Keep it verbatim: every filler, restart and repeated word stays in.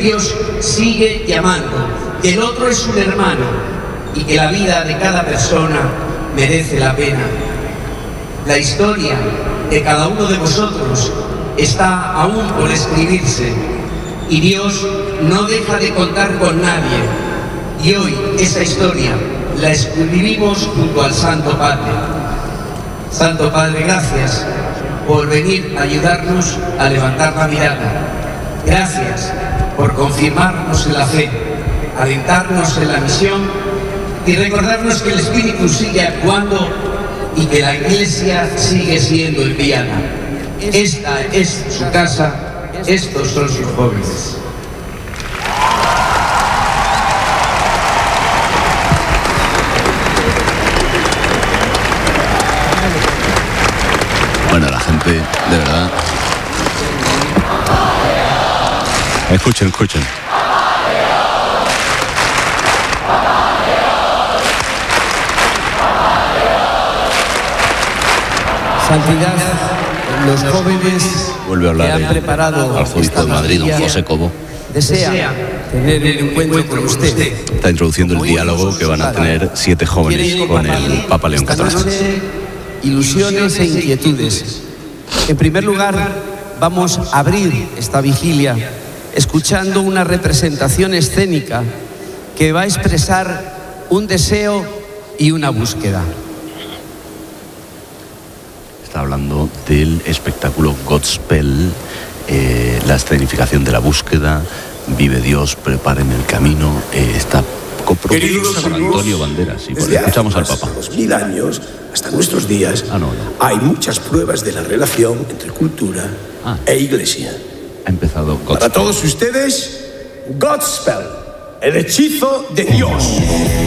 Dios sigue llamando, que el otro es un hermano y que la vida de cada persona merece la pena. La historia de cada uno de vosotros está aún por escribirse y Dios no deja de contar con nadie. Y hoy esa historia la escribimos junto al Santo Padre. Santo Padre, gracias por venir a ayudarnos a levantar la mirada. Gracias por confirmarnos en la fe, alentarnos en la misión y recordarnos que el Espíritu sigue actuando y que la Iglesia sigue siendo enviada. Esta es su casa, estos son sus jóvenes. Bueno, la gente, de verdad. Escuchen, escuchen. Santidad, los jóvenes Vuelve a hablar que han el preparado arzobispo de Madrid, don José Cobo. desean tener un encuentro con usted. Está introduciendo el diálogo que van a tener siete jóvenes con el Papa León catorce. Ilusiones e inquietudes. En primer lugar, vamos a abrir esta vigilia escuchando una representación escénica que va a expresar un deseo y una búsqueda. Está hablando del espectáculo Godspell, eh, la escenificación de la búsqueda. Vive Dios, preparen el camino. Eh, está coproducido por Antonio Banderas. Y por Desde escuchamos al hace Papa. dos mil años hasta nuestros días Ah, no, no. hay muchas pruebas de la relación entre cultura Ah. e iglesia. Ha empezado Godspell. Para todos ustedes, Godspell, el hechizo de Dios.